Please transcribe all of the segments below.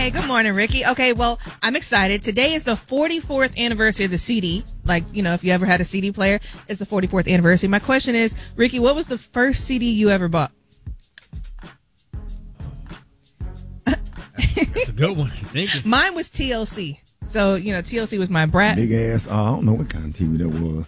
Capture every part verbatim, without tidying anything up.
Hey, good morning, Ricky. Okay, well, I'm excited. Today is the forty-fourth anniversary of the C D. Like, you know, if you ever had a C D player, it's the forty-fourth anniversary. My question is, Ricky, what was the first C D you ever bought? That's a good one. Thank you. Mine was T L C. So, you know, T L C was my brat. Big ass. Uh, I don't know what kind of T V that was.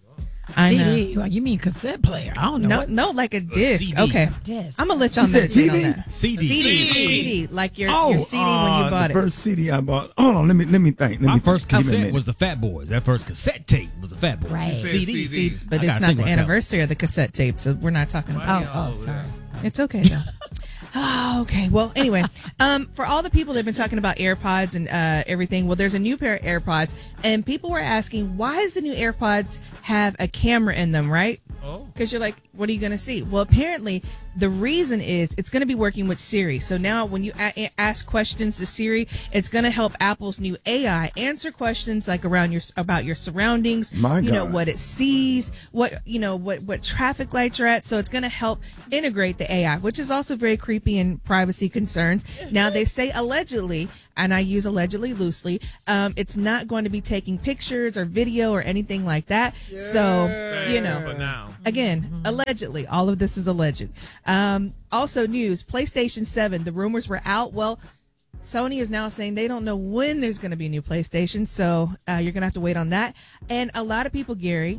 I know. C D, you mean cassette player? I don't know. No, what. no, like a disc. C D. Okay, Disc. I'm gonna let y'all You said meditate T V? on that. C D. C D, C D, like your your C D when you uh, bought the it. first C D I bought. Hold on, let me let me think. Let My me first think. Give me a cassette minute. was the Fat Boys. That first cassette tape was the Fat Boys. Right. C D. C D, but I it's gotta not think the about that anniversary of the cassette tape, so we're not talking about it. Oh, oh, sorry. It's okay though. Oh, okay. Well, anyway, um, for all the people that have been talking about AirPods and uh, everything, well, there's a new pair of AirPods, and people were asking, why does the new AirPods have a camera in them, right? Oh. Because you're like, what are you going to see? Well, apparently, the reason is it's going to be working with Siri. So now when you a- ask questions to Siri, it's going to help Apple's new A I answer questions like around your about your surroundings, My you know, God. what it sees, what, you know, what, what traffic lights you're at. So it's going to help integrate the A I, which is also very creepy and privacy concerns. Now, they say allegedly, and I use allegedly loosely, um, it's not going to be taking pictures or video or anything like that. So, you know. For now. Again, allegedly. All of this is alleged. Um, also news, PlayStation seven, the rumors were out. Well, Sony is now saying they don't know when there's going to be a new PlayStation, so uh, you're going to have to wait on that. And a lot of people, Gary,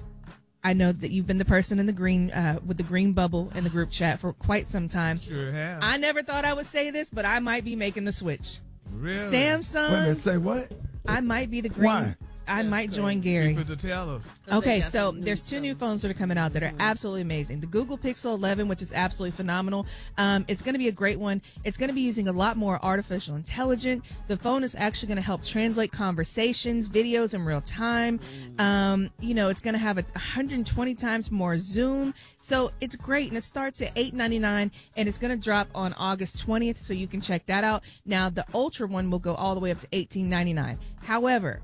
I know that you've been the person in the green, uh, with the green bubble in the group chat for quite some time. Sure have. I never thought I would say this, but I might be making the switch. Really? Wait a minute, Samsung, say what? I might be the green. Why? I might join Gary. To tell us. Okay, so there's two new phones that are coming out that are absolutely amazing. The Google Pixel eleven, which is absolutely phenomenal. Um, it's going to be a great one. It's going to be using a lot more artificial intelligence. The phone is actually going to help translate conversations, videos in real time. Um, you know, it's going to have a one hundred twenty times more zoom. So it's great, and it starts at eight ninety-nine, and it's going to drop on August twentieth, so you can check that out. Now, the Ultra one will go all the way up to eighteen ninety-nine. However,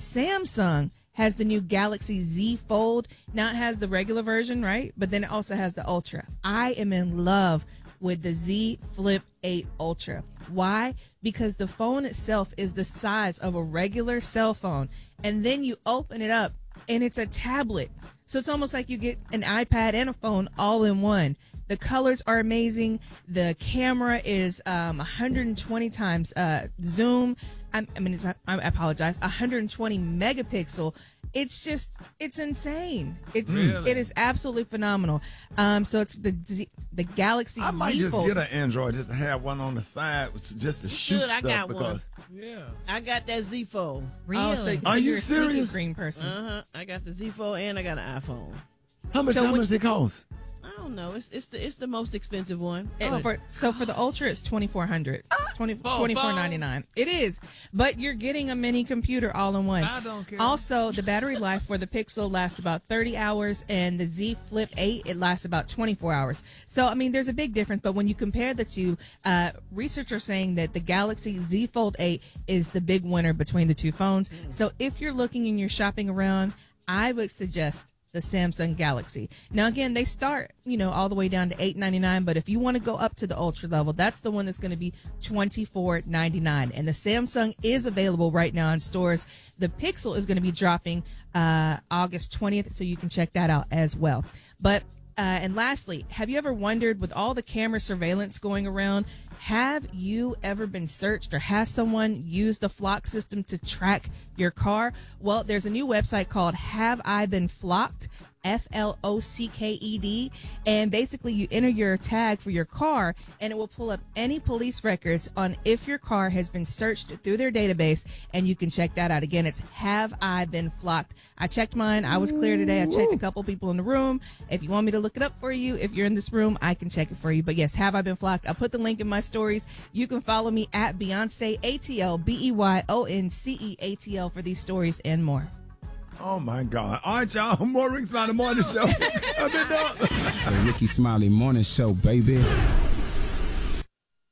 Samsung has the new Galaxy Z Fold. Now it has the regular version, right? But then it also has the Ultra. I am in love with the Z Flip eight Ultra. Why? Because the phone itself is the size of a regular cell phone. And then you open it up and it's a tablet. So it's almost like you get an iPad and a phone all in one. The colors are amazing. The camera is um, one hundred twenty times uh, zoom. I, I mean, it's, I apologize. one hundred twenty megapixel. It's just, it's insane. It's Really? it is absolutely phenomenal. Um, so it's the Z, the Galaxy I might Z just Fold. get an Android just to have one on the side, just to shoot should. I stuff. got because one. Yeah. I got that Z Fold. Really? Oh, so, so Are you you're a sneaky serious? green person. Uh huh. I got the Z Fold and I got an iPhone. how much? So how when- much it cost? I don't know. It's it's the it's the most expensive one. And But for, so for the Ultra, it's twenty-four hundred dollars. twenty, Oh, twenty-four ninety-nine. It is, but you're getting a mini computer all in one. I don't care. Also, the battery life for the Pixel lasts about thirty hours, and the Z Flip eight, it lasts about twenty-four hours. So, I mean, there's a big difference, but when you compare the two, uh, researchers are saying that the Galaxy Z Fold eight is the big winner between the two phones. So if you're looking and you're shopping around, I would suggest the Samsung Galaxy. Now, again, they start, you know, all the way down to eight ninety-nine, but if you want to go up to the Ultra level, that's the one that's going to be twenty-four ninety-nine. And the Samsung is available right now in stores. The Pixel is going to be dropping uh, August twentieth, so you can check that out as well. But Uh, and lastly, have you ever wondered, with all the camera surveillance going around, have you ever been searched or has someone used the Flock system to track your car? Well, there's a new website called Have I Been Flocked? F L O C K E D, and basically you enter your tag for your car and it will pull up any police records on if your car has been searched through their database, and you can check that out. Again, it's Have I Been Flocked? I checked mine. I was clear today. I checked a couple people in the room. If you want me to look it up for you, if you're in this room, I can check it for you. But yes, Have I Been Flocked? I'll put the link in my stories. You can follow me at Beyonce A T L, B E Y O N C E A T L for these stories and more. Oh my God! All right, y'all. More Rick Smiley Morning Show. I've been done. The Ricky Smiley Morning Show, baby.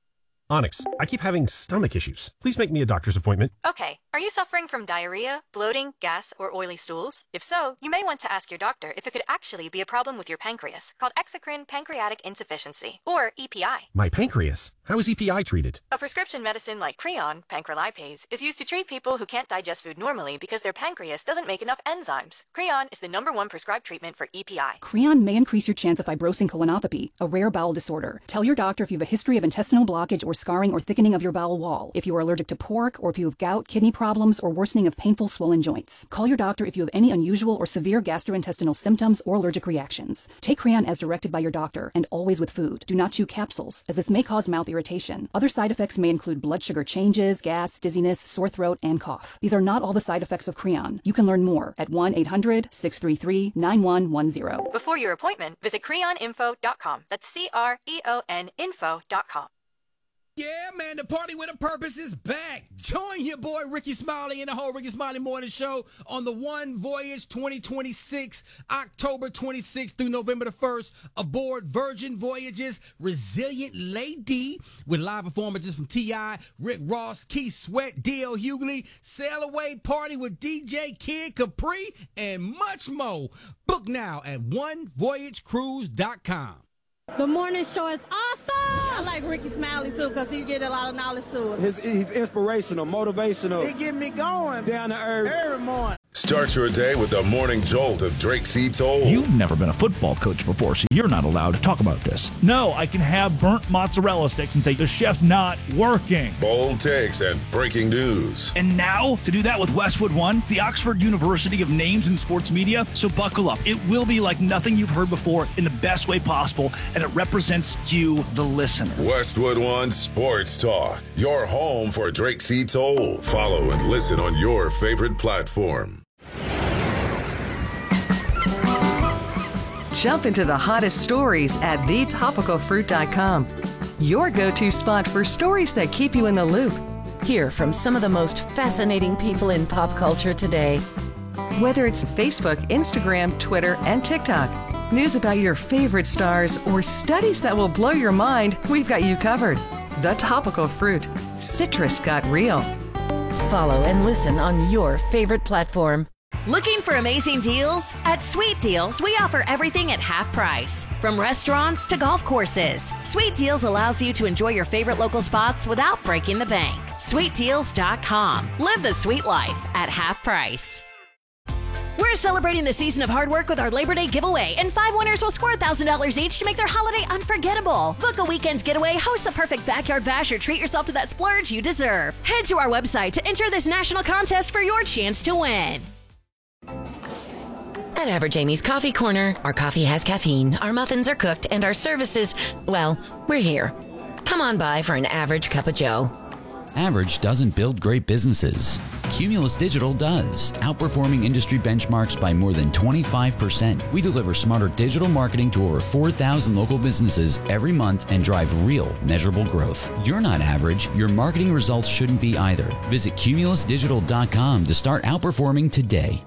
Onyx, I keep having stomach issues. Please make me a doctor's appointment. Okay, are you suffering from diarrhea, bloating, gas, or oily stools? If so, you may want to ask your doctor if it could actually be a problem with your pancreas, called exocrine pancreatic insufficiency, or E P I. My pancreas? How is E P I treated? A prescription medicine like Creon, pancrelipase, is used to treat people who can't digest food normally because their pancreas doesn't make enough enzymes. Creon is the number one prescribed treatment for E P I. Creon may increase your chance of fibrosing colonopathy, a rare bowel disorder. Tell your doctor if you have a history of intestinal blockage or scarring or thickening of your bowel wall, if you are allergic to pork, or if you have gout, kidney problems, or worsening of painful swollen joints. Call your doctor if you have any unusual or severe gastrointestinal symptoms or allergic reactions. Take Creon as directed by your doctor, and always with food. Do not chew capsules, as this may cause mouth irritation. Other side effects may include blood sugar changes, gas, dizziness, sore throat, and cough. These are not all the side effects of Creon. You can learn more at one eight hundred, six three three, nine one one zero. Before your appointment, visit creon info dot com. That's C R E O N info dot com. Yeah, man, the party with a purpose is back. Join your boy Ricky Smiley and the whole Ricky Smiley Morning Show on the One Voyage twenty twenty-six, October twenty-sixth through November the first, aboard Virgin Voyages Resilient Lady, with live performances from T I, Rick Ross, Keith Sweat, D L Hughley, Sail Away Party with D J Kid Capri, and much more. Book now at one voyage cruise dot com. The morning show is awesome! I like Ricky Smiley, too, because he get a lot of knowledge to us. His, he's inspirational, motivational. He get me going. Down to earth. Every morning. Start your day with the morning jolt of Drake C. Toll. You've never been a football coach before, so you're not allowed to talk about this. No, I can have burnt mozzarella sticks and say the chef's not working. Bold takes and breaking news. And now, to do that with Westwood One, the Oxford University of Names in Sports Media. So buckle up. It will be like nothing you've heard before in the best way possible, and it represents you, the listener. Westwood One Sports Talk, your home for Drake C. Toll. Follow and listen on your favorite platform. Jump into the hottest stories at the topical fruit dot com. Your go-to spot for stories that keep you in the loop. Hear from some of the most fascinating people in pop culture today. Whether it's Facebook, Instagram, Twitter, and TikTok, news about your favorite stars, or studies that will blow your mind, we've got you covered. The Topical Fruit. Citrus got real. Follow and listen on your favorite platform. Looking for amazing deals? At Sweet Deals, we offer everything at half price. From restaurants to golf courses, Sweet Deals allows you to enjoy your favorite local spots without breaking the bank. sweet deals dot com. Live the sweet life at half price. We're celebrating the season of hard work with our Labor Day giveaway, and five winners will score one thousand dollars each to make their holiday unforgettable. Book a weekend's getaway, host the perfect backyard bash, or treat yourself to that splurge you deserve. Head to our website to enter this national contest for your chance to win. At Average Amy's Coffee Corner, our coffee has caffeine, our muffins are cooked, and our services, well, we're here. Come on by for an average cup of joe. Average doesn't build great businesses. Cumulus Digital does, outperforming industry benchmarks by more than twenty-five percent. We deliver smarter digital marketing to over four thousand local businesses every month and drive real, measurable growth. You're not average. Your marketing results shouldn't be either. Visit cumulus digital dot com to start outperforming today.